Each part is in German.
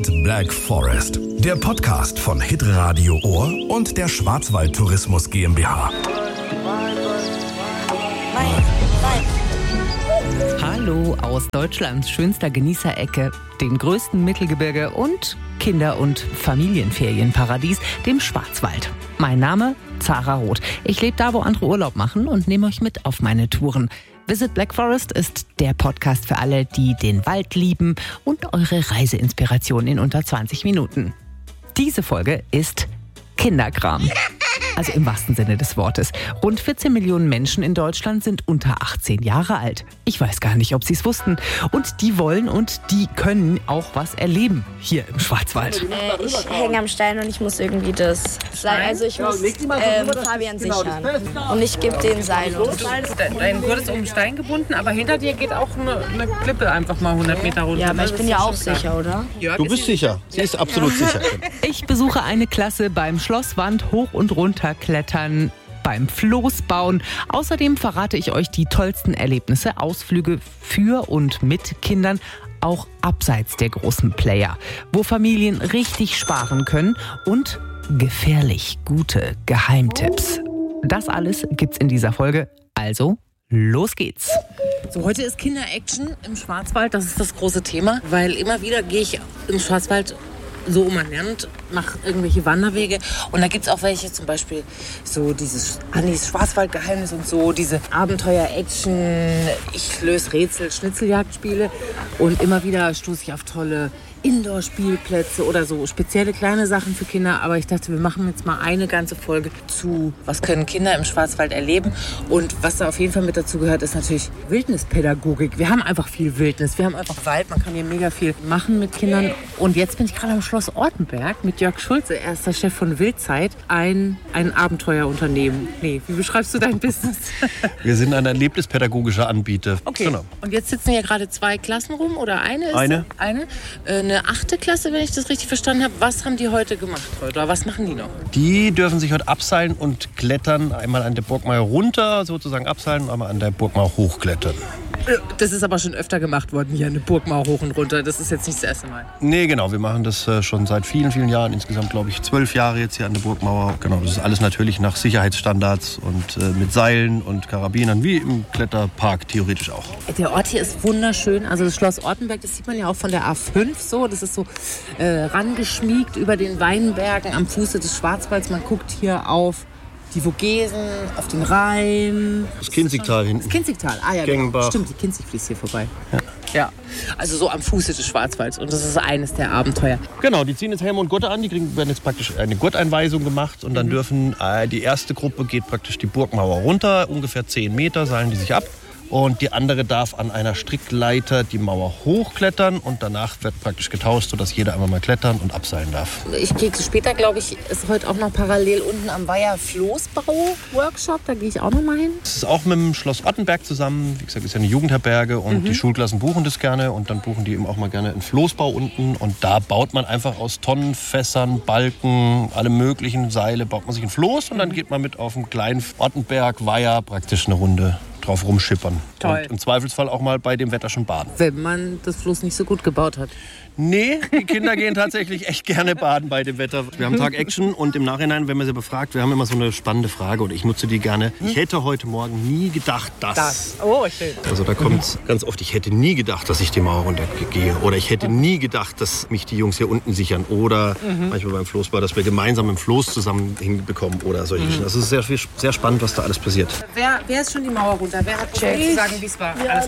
Black Forest, der Podcast von Hitradio Ohr und der Schwarzwald Tourismus GmbH. Hallo aus Deutschlands schönster Genießerecke, dem größten Mittelgebirge und Kinder- und Familienferienparadies, dem Schwarzwald. Mein Name Zara Roth. Ich lebe da, wo andere Urlaub machen und nehme euch mit auf meine Touren. Visit Black Forest ist der Podcast für alle, die den Wald lieben und eure Reiseinspiration in unter 20 Minuten. Diese Folge ist Kinderkram. Also im wahrsten Sinne des Wortes. Rund 14 Millionen Menschen in Deutschland sind unter 18 Jahre alt. Ich weiß gar nicht, ob sie es wussten. Und die wollen und die können auch was erleben hier im Schwarzwald. Ich hänge am Stein und ich muss irgendwie das Seil, also ich muss Fabian sichern. Und ich gebe den Seil. Dein Gurt ist um den Stein gebunden, aber hinter dir geht auch eine Klippe einfach mal 100 Meter runter. Ja, aber ich bin ja auch sicher, oder? Du bist sicher. Sie ist absolut sicher. Ich besuche eine Klasse beim Schlosswand hoch und runter klettern, beim Floßbauen. Außerdem verrate ich euch die tollsten Erlebnisse, Ausflüge für und mit Kindern, auch abseits der großen Player, wo Familien richtig sparen können und gefährlich gute Geheimtipps. Das alles gibt's in dieser Folge, also los geht's. So, heute ist Kinder-Action im Schwarzwald, das ist das große Thema, weil immer wieder gehe ich im Schwarzwald so umernannt, mache irgendwelche Wanderwege und da gibt es auch welche, zum Beispiel so dieses Annis Schwarzwaldgeheimnis und so, diese Abenteuer-Action, ich löse Rätsel, Schnitzeljagdspiele und immer wieder stoße ich auf tolle Indoor-Spielplätze oder so spezielle kleine Sachen für Kinder, aber ich dachte, wir machen jetzt mal eine ganze Folge zu, was können Kinder im Schwarzwald erleben und was da auf jeden Fall mit dazu gehört, ist natürlich Wildnispädagogik. Wir haben einfach viel Wildnis, wir haben einfach Wald, man kann hier mega viel machen mit Kindern und jetzt bin ich gerade am Schloss Ortenberg mit Jörg Schulze, er ist der Chef von Wildzeit, ein Abenteuerunternehmen. Nee, wie beschreibst du dein Business? Wir sind ein erlebnispädagogischer Anbieter. Okay, genau. Und jetzt sitzen hier gerade 2 Klassen rum oder eine? Eine 8. Klasse, wenn ich das richtig verstanden habe. Was haben die heute gemacht oder was machen die noch? Die dürfen sich heute abseilen und klettern. Einmal an der Burgmauer runter, sozusagen abseilen, und einmal an der Burgmauer hochklettern. Das ist aber schon öfter gemacht worden hier, eine Burgmauer hoch und runter. Das ist jetzt nicht das erste Mal. Nee, genau. Wir machen das schon seit vielen, vielen Jahren. Insgesamt, glaube ich, 12 Jahre jetzt hier an der Burgmauer. Genau, das ist alles natürlich nach Sicherheitsstandards und mit Seilen und Karabinern, wie im Kletterpark theoretisch auch. Der Ort hier ist wunderschön. Also das Schloss Ortenberg, das sieht man ja auch von der A5 so. Das ist so rangeschmiegt über den Weinbergen am Fuße des Schwarzwalds. Man guckt hier auf die Vogesen, auf den Rhein. Das Kinzigtal hinten. Das Kinzigtal, ja, Gengenbach. Genau. Stimmt, die Kinzig fließt hier vorbei. Ja, also so am Fuße des Schwarzwalds. Und das ist eines der Abenteuer. Genau, die ziehen jetzt Helme und Gurte an. Werden jetzt praktisch eine Gurteinweisung gemacht. Und dann dürfen die erste Gruppe geht praktisch die Burgmauer runter. Ungefähr 10 Meter seilen die sich ab. Und die andere darf an einer Strickleiter die Mauer hochklettern und danach wird praktisch getauscht, sodass jeder einmal mal klettern und abseilen darf. Ich gehe später, glaube ich, ist heute auch noch parallel unten am Weiher Floßbau-Workshop. Da gehe ich auch noch mal hin. Das ist auch mit dem Schloss Ortenberg zusammen. Wie gesagt, ist ja eine Jugendherberge und die Schulklassen buchen das gerne. Und dann buchen die eben auch mal gerne einen Floßbau unten. Und da baut man einfach aus Tonnen, Fässern, Balken, alle möglichen Seile, baut man sich ein Floß und dann geht man mit auf dem kleinen Ortenberg, Weiher praktisch eine Runde drauf rumschippern. Toll. Und im Zweifelsfall auch mal bei dem Wetter schon baden. Wenn man das Floß nicht so gut gebaut hat. Nee, die Kinder gehen tatsächlich echt gerne baden bei dem Wetter. Wir haben Tag Action und im Nachhinein, wenn man sie befragt, wir haben immer so eine spannende Frage und ich nutze die gerne. Ich hätte heute Morgen nie gedacht, dass... Oh, schön. Also da kommt ganz oft, ich hätte nie gedacht, dass ich die Mauer runtergehe. Oder ich hätte nie gedacht, dass mich die Jungs hier unten sichern. Oder manchmal beim Floßbau, dass wir gemeinsam im Floß zusammen hinbekommen oder solche Geschichten. Das ist sehr spannend, was da alles passiert. Wer ist schon die Mauer runter? Wer hat zu sagen, wie es war? Alles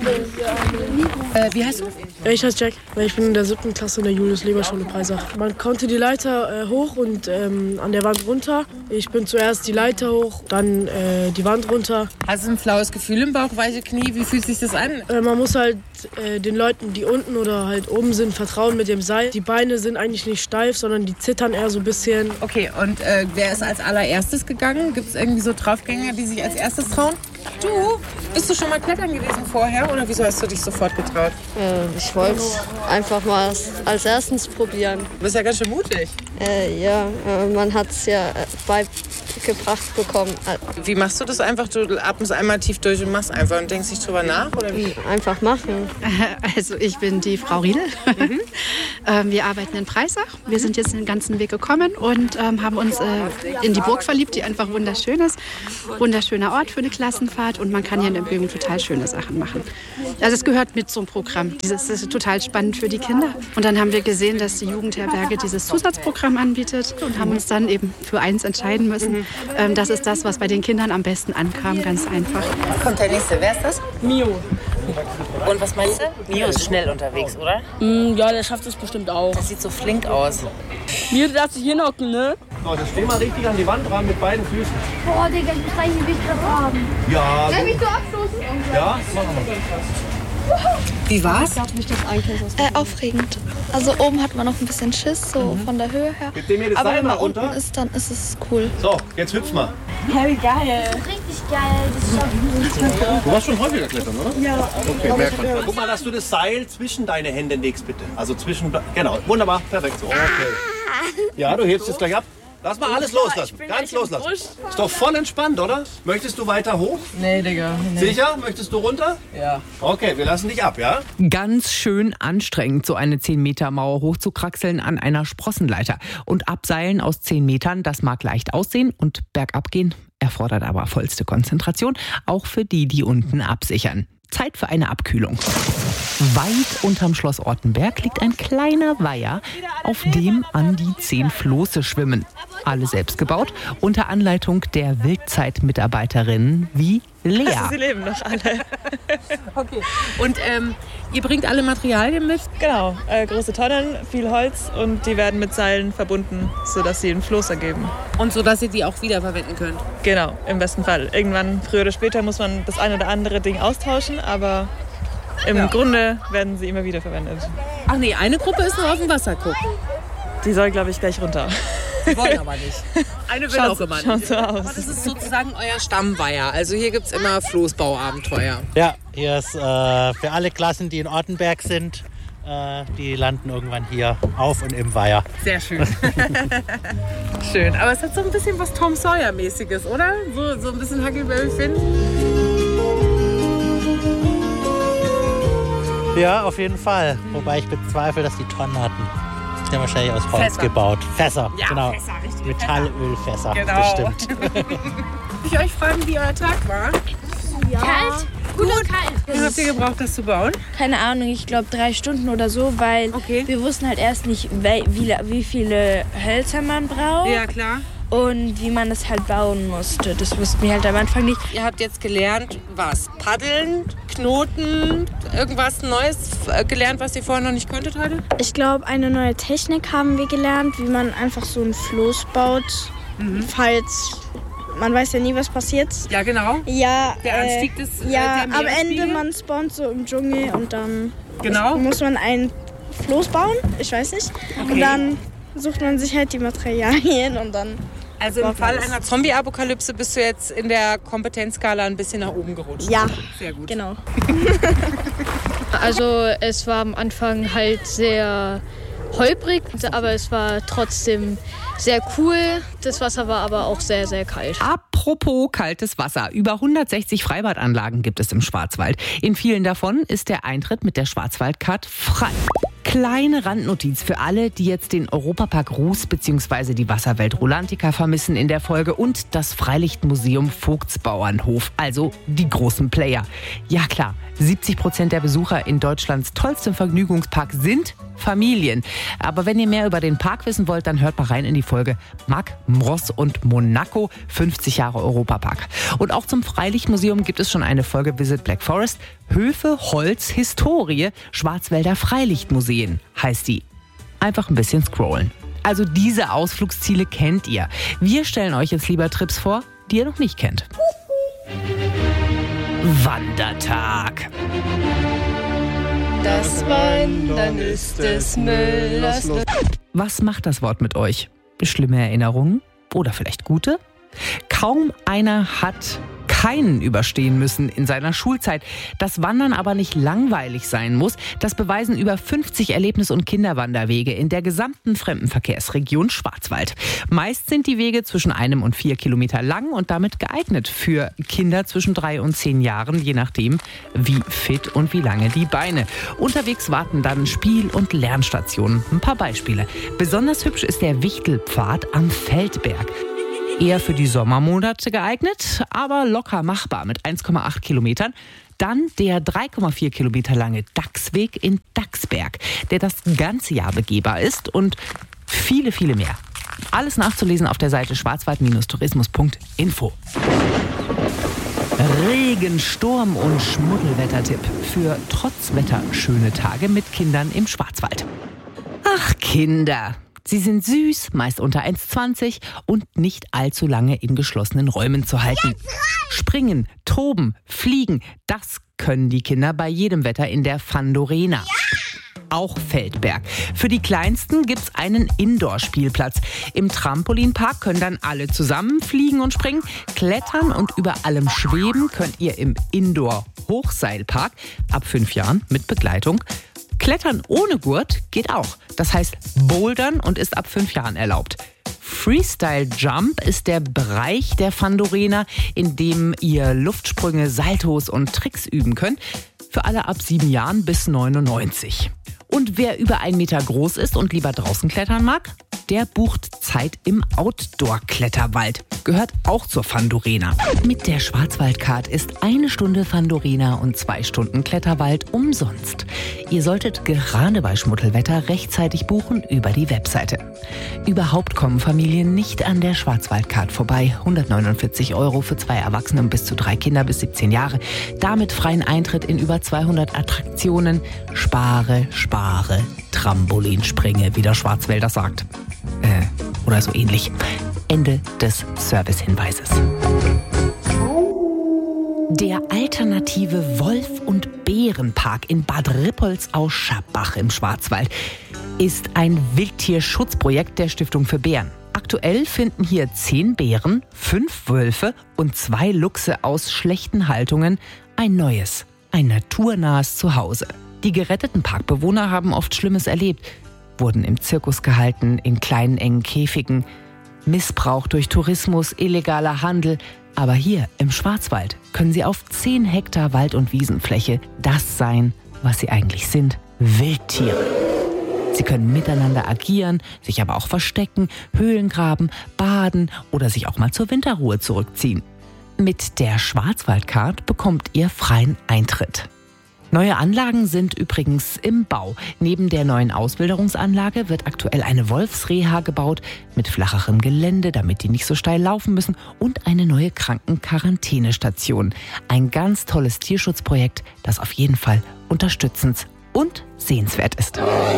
gut. Wie heißt du? Ich heiße Jack, ich bin in der 7. Klasse in der Julius-Leber-Schule Breisach. Man konnte die Leiter hoch und an der Wand runter. Ich bin zuerst die Leiter hoch, dann die Wand runter. Hast du ein flaues Gefühl im Bauch, weiche Knie? Wie fühlt sich das an? Man muss halt den Leuten, die unten oder halt oben sind, vertrauen mit dem Seil. Die Beine sind eigentlich nicht steif, sondern die zittern eher so ein bisschen. Okay, und wer ist als allererstes gegangen? Gibt es irgendwie so Draufgänger, die sich als erstes trauen? Du, bist du schon mal klettern gewesen vorher oder wieso hast du dich sofort getraut? Ich wollte es einfach mal als erstens probieren. Du bist ja ganz schön mutig. Man hat es ja bei mitgebracht bekommen. Wie machst du das einfach? Du atmest einmal tief durch und machst einfach und denkst nicht drüber nach? Oder wie? Einfach machen. Also ich bin die Frau Riedel. Wir arbeiten in Breisach. Wir sind jetzt den ganzen Weg gekommen und haben uns in die Burg verliebt, die einfach wunderschön ist. Wunderschöner Ort für eine Klassenfahrt und man kann hier in der Umgebung total schöne Sachen machen. Also es gehört mit zum Programm. Das ist total spannend für die Kinder. Und dann haben wir gesehen, dass die Jugendherberge dieses Zusatzprogramm anbietet und haben uns dann eben für eins entscheiden müssen. Das ist das, was bei den Kindern am besten ankam, ganz einfach. Kommt der Nächste. Wer ist das? Mio. Und was meinst du? Mio ist schnell unterwegs, oder? Ja, der schafft es bestimmt auch. Das sieht so flink aus. Mio darf sich hier hocken, ne? So, dann steh mal richtig an die Wand dran mit beiden Füßen. Boah, Digga, ich muss eigentlich nicht gerade haben. Ja. Soll ich mich so abstoßen? Ja, machen wir. Wie war's? Aufregend. Also oben hat man noch ein bisschen Schiss, so von der Höhe her. Gib dir mir das Aber Seil wenn mal man runter. unten ist, dann ist es cool. So, jetzt hüpf mal. Ja, wie geil. Das ist richtig geil. Das ist schon Du warst schon häufiger klettern, oder? Ja. Okay, merkt man. Guck mal, dass du das Seil zwischen deine Hände legst, bitte. Also zwischen... Genau, wunderbar, perfekt. So, okay. Ja, du hebst es gleich ab. Lass mal alles loslassen. Ganz loslassen. Ist doch voll entspannt, oder? Möchtest du weiter hoch? Nee, Digga. Nee. Sicher? Möchtest du runter? Ja. Okay, wir lassen dich ab, ja? Ganz schön anstrengend, so eine 10-Meter-Mauer hochzukraxeln an einer Sprossenleiter. Und abseilen aus 10 Metern, das mag leicht aussehen und bergab gehen erfordert aber vollste Konzentration, auch für die, die unten absichern. Zeit für eine Abkühlung. Weit unterm Schloss Ortenberg liegt ein kleiner Weiher, auf dem an die 10 Floße schwimmen. Alle selbst gebaut, unter Anleitung der Wildzeit-Mitarbeiterinnen wie Lea. Also sie leben noch alle. Okay. Und ihr bringt alle Materialien mit? Genau, große Tonnen, viel Holz und die werden mit Seilen verbunden, sodass sie einen Floß ergeben. Und so, dass ihr die auch wiederverwenden könnt? Genau, im besten Fall. Irgendwann, früher oder später, muss man das ein oder andere Ding austauschen, aber im Grunde werden sie immer wieder verwendet. Ach nee, eine Gruppe ist noch auf dem Wasser gucken. Die soll, glaube ich, gleich runter. Die wollen aber nicht. Eine will auch immer nicht. Schaut so aus. Das ist sozusagen euer Stammweiher. Also hier gibt es immer Floßbauabenteuer. Ja, hier ist für alle Klassen, die in Ortenberg sind, die landen irgendwann hier auf und im Weiher. Sehr schön. Schön. Aber es hat so ein bisschen was Tom Sawyer-mäßiges, oder? So ein bisschen Huckleberry Finn. Ja, auf jeden Fall. Wobei ich bezweifle, dass die Tonnen hatten. Die haben wahrscheinlich aus Holz gebaut. Fässer, ja, genau. Fässer, richtig. Metallölfässer, genau. Bestimmt. Darf ich euch fragen, wie euer Tag war? Ja. Kalt? Gut und kalt. Wie habt ihr gebraucht, das zu bauen? Keine Ahnung, ich glaube 3 Stunden oder so, weil wir wussten halt erst nicht, wie viele Hölzer man braucht. Ja, klar. Und wie man es halt bauen musste. Das wussten wir halt am Anfang nicht. Ihr habt jetzt gelernt, was? Paddeln, Knoten, irgendwas Neues gelernt, was ihr vorher noch nicht konntet heute? Ich glaube, eine neue Technik haben wir gelernt, wie man einfach so ein Floß baut, falls... Man weiß ja nie, was passiert. Ja, genau. Ja, der Anstieg des ja, der am Ende, man spawnt so im Dschungel und dann muss man ein Floß bauen, ich weiß nicht. Okay. Und dann sucht man sich halt die Materialien und dann... Also im Fall einer Zombie-Apokalypse bist du jetzt in der Kompetenzskala ein bisschen nach oben gerutscht. Ja, sehr gut. Genau. Also es war am Anfang halt sehr holprig, aber es war trotzdem sehr cool. Das Wasser war aber auch sehr, sehr kalt. Apropos kaltes Wasser. Über 160 Freibad-Anlagen gibt es im Schwarzwald. In vielen davon ist der Eintritt mit der Schwarzwaldcard frei. Kleine Randnotiz für alle, die jetzt den Europapark Ruß bzw. die Wasserwelt Rolantica vermissen in der Folge und das Freilichtmuseum Vogtsbauernhof, also die großen Player. Ja klar, 70% der Besucher in Deutschlands tollstem Vergnügungspark sind Familien. Aber wenn ihr mehr über den Park wissen wollt, dann hört mal rein in die Folge Mack, Mross und Monaco, 50 Jahre Europapark. Und auch zum Freilichtmuseum gibt es schon eine Folge Visit Black Forest. Höfe, Holz, Historie, Schwarzwälder Freilichtmuseen heißt die. Einfach ein bisschen scrollen. Also diese Ausflugsziele kennt ihr. Wir stellen euch jetzt lieber Trips vor, die ihr noch nicht kennt. Wandertag. Das Wandern ist des Müllers. Was macht das Wort mit euch? Schlimme Erinnerungen? Oder vielleicht gute? Kaum einer hat keinen überstehen müssen in seiner Schulzeit. Dass Wandern aber nicht langweilig sein muss, das beweisen über 50 Erlebnis- und Kinderwanderwege in der gesamten Fremdenverkehrsregion Schwarzwald. Meist sind die Wege zwischen 1 und 4 Kilometer lang und damit geeignet für Kinder zwischen 3 und 10 Jahren, je nachdem, wie fit und wie lange die Beine. Unterwegs warten dann Spiel- und Lernstationen. Ein paar Beispiele. Besonders hübsch ist der Wichtelpfad am Feldberg. Eher für die Sommermonate geeignet, aber locker machbar mit 1,8 Kilometern. Dann der 3,4 Kilometer lange Dachsweg in Dachsberg, der das ganze Jahr begehbar ist und viele, viele mehr. Alles nachzulesen auf der Seite schwarzwald-tourismus.info. Regen, Sturm und Schmuddelwettertipp für trotz Wetter schöne Tage mit Kindern im Schwarzwald. Ach, Kinder. Sie sind süß, meist unter 1,20 und nicht allzu lange in geschlossenen Räumen zu halten. Springen, toben, fliegen, das können die Kinder bei jedem Wetter in der Fandorena. Auch Feldberg. Für die Kleinsten gibt's einen Indoor-Spielplatz. Im Trampolinpark können dann alle zusammen fliegen und springen. Klettern und über allem schweben könnt ihr im Indoor-Hochseilpark ab 5 Jahren mit Begleitung. Klettern ohne Gurt geht auch. Das heißt Bouldern und ist ab 5 Jahren erlaubt. Freestyle Jump ist der Bereich der Fandorena, in dem ihr Luftsprünge, Saltos und Tricks üben könnt. Für alle ab 7 Jahren bis 99. Und wer über 1 Meter groß ist und lieber draußen klettern mag, der bucht Zeit im Outdoor-Kletterwald. Gehört auch zur Fandorena. Mit der Schwarzwaldcard ist 1 Stunde Fandorena und 2 Stunden Kletterwald umsonst. Ihr solltet gerade bei Schmuddelwetter rechtzeitig buchen über die Webseite. Überhaupt kommen Familien nicht an der Schwarzwaldcard vorbei. 149 € für 2 Erwachsene und bis zu 3 Kinder bis 17 Jahre. Damit freien Eintritt in über 200 Attraktionen. Spare, Trampolinspringe, wie der Schwarzwälder sagt. Oder so ähnlich. Ende des Servicehinweises. Der alternative Wolf- und Bärenpark in Bad Rippoldsau-Schappach im Schwarzwald ist ein Wildtierschutzprojekt der Stiftung für Bären. Aktuell finden hier 10 Bären, 5 Wölfe und 2 Luchse aus schlechten Haltungen ein neues, ein naturnahes Zuhause. Die geretteten Parkbewohner haben oft Schlimmes erlebt, wurden im Zirkus gehalten, in kleinen, engen Käfigen. Missbrauch durch Tourismus, illegaler Handel. Aber hier im Schwarzwald können sie auf 10 Hektar Wald- und Wiesenfläche das sein, was sie eigentlich sind: Wildtiere. Sie können miteinander agieren, sich aber auch verstecken, Höhlen graben, baden oder sich auch mal zur Winterruhe zurückziehen. Mit der Schwarzwaldcard bekommt ihr freien Eintritt. Neue Anlagen sind übrigens im Bau. Neben der neuen Auswilderungsanlage wird aktuell eine Wolfsreha gebaut mit flacherem Gelände, damit die nicht so steil laufen müssen, und eine neue Krankenquarantänestation. Ein ganz tolles Tierschutzprojekt, das auf jeden Fall unterstützend und sehenswert ist.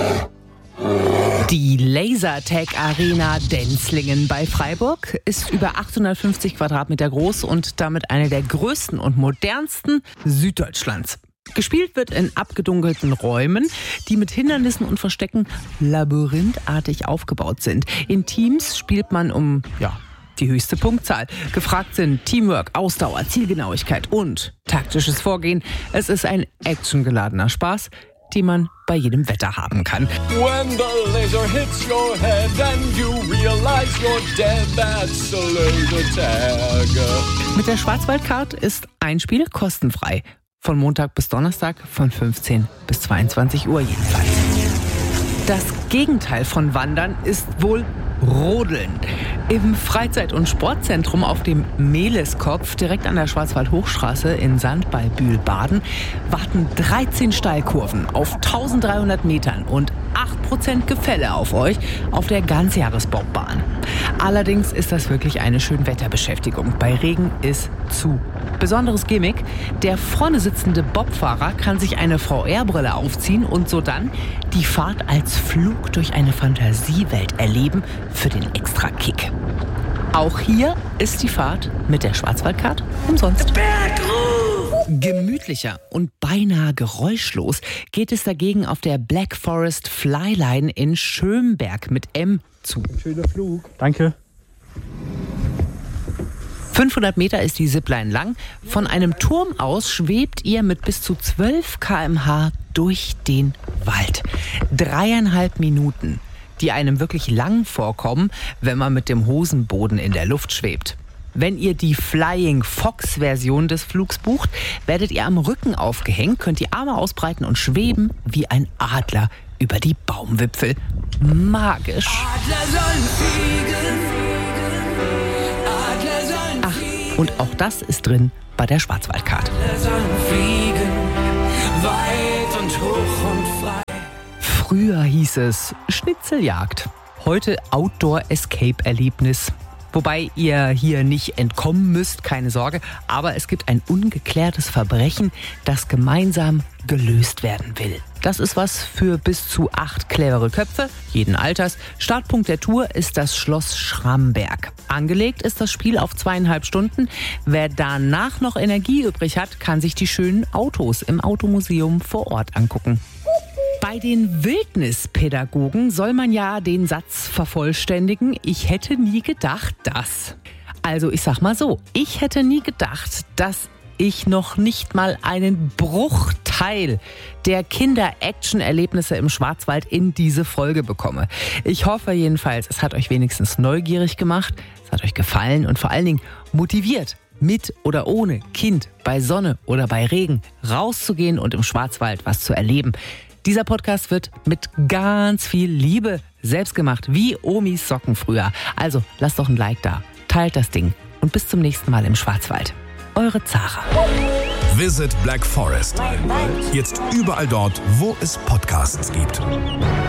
Die Lasertag Arena Denzlingen bei Freiburg ist über 850 Quadratmeter groß und damit eine der größten und modernsten Süddeutschlands. Gespielt wird in abgedunkelten Räumen, die mit Hindernissen und Verstecken labyrinthartig aufgebaut sind. In Teams spielt man um die höchste Punktzahl. Gefragt sind Teamwork, Ausdauer, Zielgenauigkeit und taktisches Vorgehen. Es ist ein actiongeladener Spaß, den man bei jedem Wetter haben kann. When the laser hits your head and you realize you're dead, that's a laser tag. Mit der Schwarzwaldcard ist ein Spiel kostenfrei. Von Montag bis Donnerstag von 15 bis 22 Uhr jedenfalls. Das Gegenteil von Wandern ist wohl Rodeln. Im Freizeit- und Sportzentrum auf dem Mehleskopf, direkt an der Schwarzwald-Hochstraße in Sand bei Bühl-Baden, warten 13 Steilkurven auf 1300 Metern und 8% Gefälle auf euch auf der Ganzjahresbobbahn. Allerdings ist das wirklich eine Schönwetterbeschäftigung. Bei Regen ist zu. Besonderes Gimmick: Der vorne sitzende Bobfahrer kann sich eine VR-Brille aufziehen und so dann die Fahrt als Flug durch eine Fantasiewelt erleben für den Extra-Kick. Auch hier ist die Fahrt mit der Schwarzwaldcard umsonst. Gemütlicher und beinahe geräuschlos geht es dagegen auf der Black Forest Flyline in Schönberg mit M zu. Schöner Flug. Danke. 500 Meter ist die Zipline lang. Von einem Turm aus schwebt ihr mit bis zu 12 km/h durch den Wald. 3,5 Minuten, die einem wirklich lang vorkommen, wenn man mit dem Hosenboden in der Luft schwebt. Wenn ihr die Flying Fox-Version des Flugs bucht, werdet ihr am Rücken aufgehängt, könnt die Arme ausbreiten und schweben wie ein Adler über die Baumwipfel. Magisch. Ach, und auch das ist drin bei der Schwarzwaldcard. Früher hieß es Schnitzeljagd, heute Outdoor-Escape-Erlebnis. Wobei ihr hier nicht entkommen müsst, keine Sorge. Aber es gibt ein ungeklärtes Verbrechen, das gemeinsam gelöst werden will. Das ist was für bis zu 8 clevere Köpfe, jeden Alters. Startpunkt der Tour ist das Schloss Schramberg. Angelegt ist das Spiel auf 2,5 Stunden. Wer danach noch Energie übrig hat, kann sich die schönen Autos im Automuseum vor Ort angucken. Bei den Wildnispädagogen soll man ja den Satz vervollständigen: Ich hätte nie gedacht, dass. Also ich sag mal so, ich hätte nie gedacht, dass ich noch nicht mal einen Bruchteil der Kinder-Action-Erlebnisse im Schwarzwald in diese Folge bekomme. Ich hoffe jedenfalls, es hat euch wenigstens neugierig gemacht, es hat euch gefallen und vor allen Dingen motiviert, mit oder ohne Kind, bei Sonne oder bei Regen rauszugehen und im Schwarzwald was zu erleben. Dieser Podcast wird mit ganz viel Liebe selbst gemacht, wie Omis Socken früher. Also lasst doch ein Like da, teilt das Ding und bis zum nächsten Mal im Schwarzwald. Eure Zara. Visit Black Forest. Jetzt überall dort, wo es Podcasts gibt.